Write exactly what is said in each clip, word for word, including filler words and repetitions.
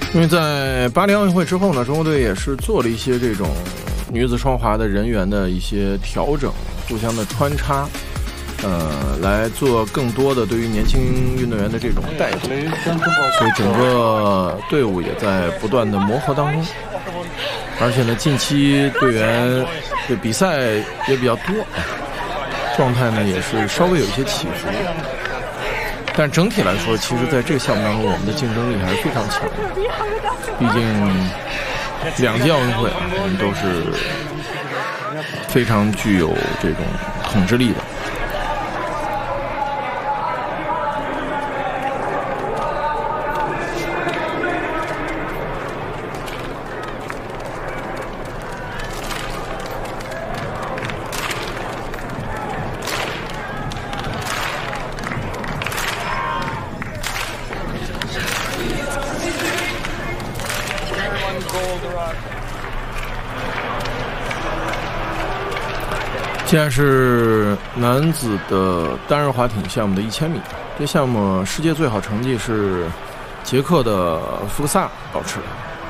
因为在巴黎奥运会之后呢，中国队也是做了一些这种女子双滑的人员的一些调整，互相的穿插，呃，来做更多的对于年轻运动员的这种带动，所以整个队伍也在不断的磨合当中。而且呢，近期队员对比赛也比较多，状态呢也是稍微有一些起伏。但整体来说，其实在这个项目当中，我们的竞争力还是非常强的。毕竟两届奥运会，我们都是非常具有这种统治力的。现在是男子的单人滑艇项目的一千米，这项目世界最好成绩是捷克的福克萨保持的。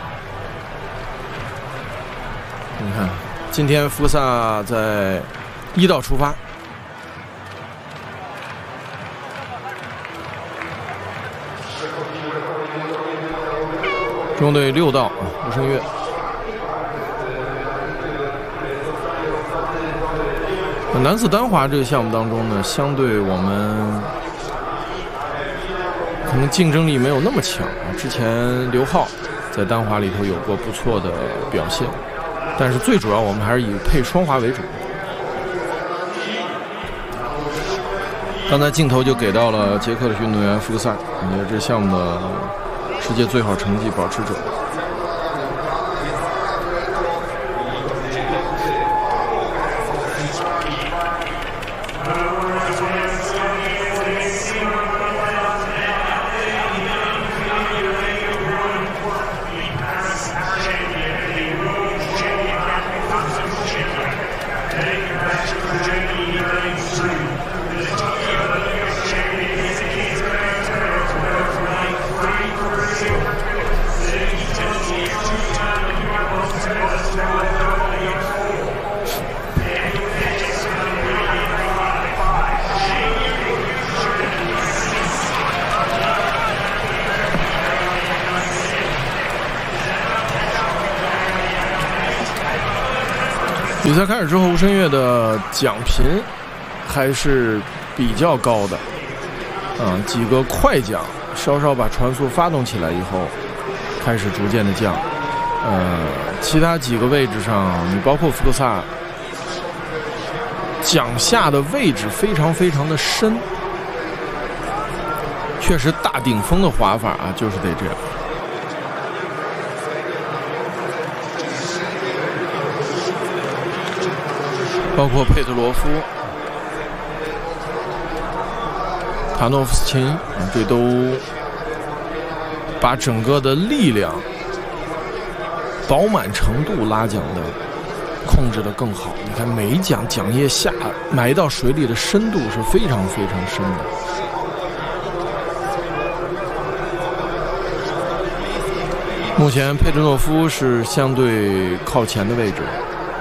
你看，今天福克萨在一道出发，中国队六道吴声月。男子单滑这个项目当中呢，相对我们可能竞争力没有那么强啊。之前刘浩在单滑里头有过不错的表现，但是最主要我们还是以配双滑为主。刚才镜头就给到了捷克的运动员福克萨，也是这项目的世界最好成绩保持者。比赛开始之后，吴声月的奖频还是比较高的，啊，几个快桨稍稍把船速发动起来以后，开始逐渐的降。呃，其他几个位置上，你包括福克萨，桨下的位置非常非常的深，确实大顶峰的滑法啊，就是得这样。包括佩特罗夫、卡诺夫斯琴，这都把整个的力量、饱满程度拉桨的控制得更好。你看每一桨桨叶下埋到水里的深度是非常非常深的。目前佩特诺夫是相对靠前的位置。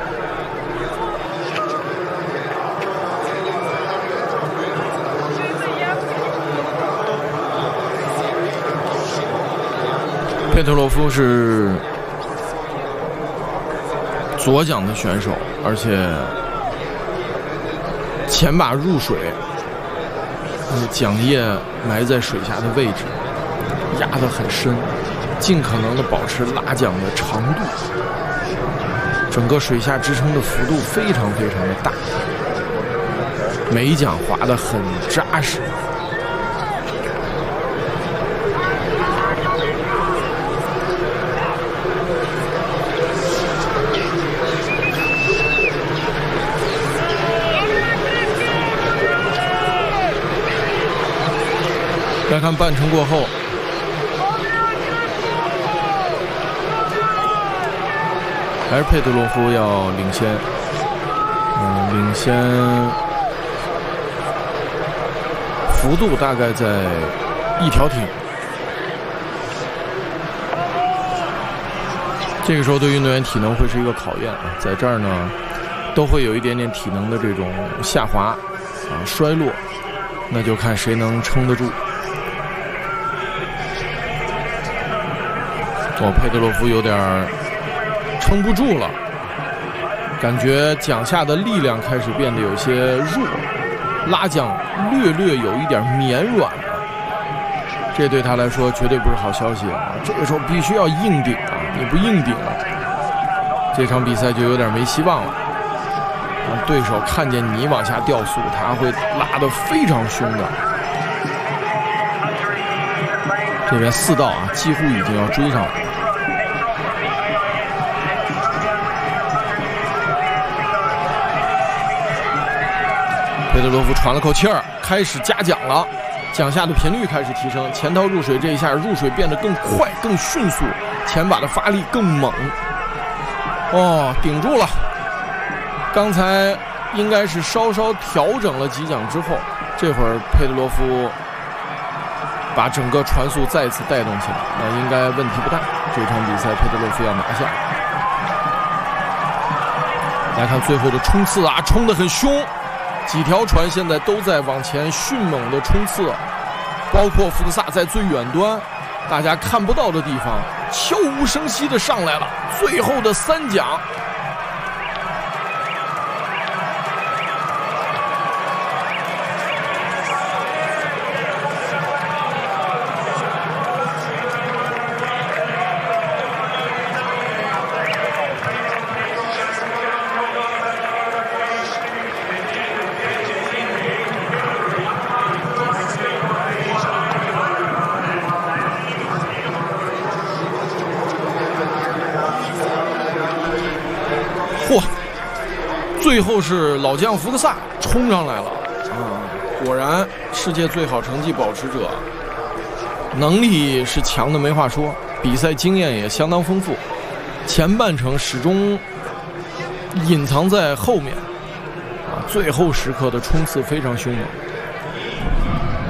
佩特罗夫是左桨的选手，而且前把入水，桨叶埋在水下的位置压得很深，尽可能的保持拉桨的长度，整个水下支撑的幅度非常非常的大，每一桨滑得很扎实。来看半程过后，还是佩特罗夫要领先，嗯，领先幅度大概在一条艇。 这个时候对运动员体能会是一个考验啊，在这儿呢都会有一点点体能的这种下滑啊衰落，那就看谁能撑得住。哦，佩德罗夫有点撑不住了，感觉脚下的力量开始变得有些弱，拉桨略略有一点绵软了，这对他来说绝对不是好消息啊！这个时候必须要硬顶啊，你不硬顶，这场比赛就有点没希望了。让对手看见你往下掉速，他会拉得非常凶的。这边四道啊，几乎已经要追上了。佩德罗夫喘了口气儿，开始加桨了，桨下的频率开始提升，前掏入水这一下入水变得更快、更迅速，前把的发力更猛。哦，顶住了。刚才应该是稍稍调整了几桨之后，这会儿佩德罗夫把整个船速再次带动起来，那应该问题不大。这场比赛佩德罗夫要拿下。来看最后的冲刺啊，冲得很凶，几条船现在都在往前迅猛的冲刺，包括福克萨在最远端，大家看不到的地方悄无声息的上来了，最后的三桨。嚯！最后是老将福克萨冲上来了啊！果然，世界最好成绩保持者，能力是强的没话说，比赛经验也相当丰富。前半程始终隐藏在后面啊，最后时刻的冲刺非常凶猛。